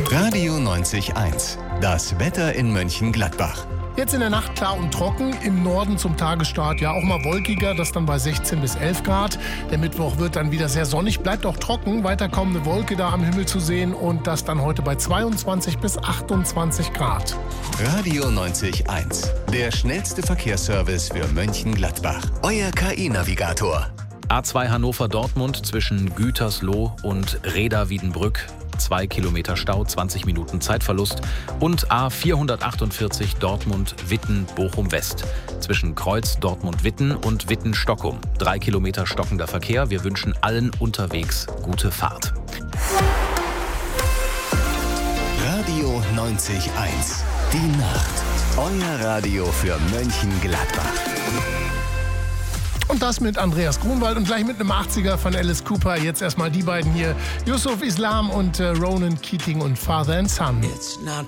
Radio 90.1, das Wetter in Mönchengladbach. Jetzt in der Nacht klar und trocken, im Norden zum Tagesstart ja auch mal wolkiger, das dann bei 16 bis 11 Grad. Der Mittwoch wird dann wieder sehr sonnig, bleibt auch trocken, weiter kaum eine Wolke da am Himmel zu sehen und das dann heute bei 22 bis 28 Grad. Radio 90.1, der schnellste Verkehrsservice für Mönchengladbach. Euer KI-Navigator. A2 Hannover-Dortmund zwischen Gütersloh und Reda-Wiedenbrück. 2 Kilometer Stau, 20 Minuten Zeitverlust. Und A448 Dortmund-Witten-Bochum-West. Zwischen Kreuz Dortmund-Witten und Witten-Stockum. 3 Kilometer stockender Verkehr. Wir wünschen allen unterwegs gute Fahrt. Radio 90.1, die Nacht. Euer Radio für Mönchengladbach. Und das mit Andreas Grunwald und gleich mit einem 80er von Alice Cooper. Jetzt erstmal die beiden hier, Yusuf Islam und Ronan Keating und Father and Son. It's not